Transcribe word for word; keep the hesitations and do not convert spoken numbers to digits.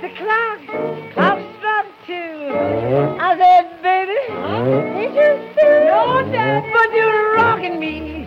o'clock, clock struck two. I said, baby, ain't you still? No, Daddy. But you're rocking me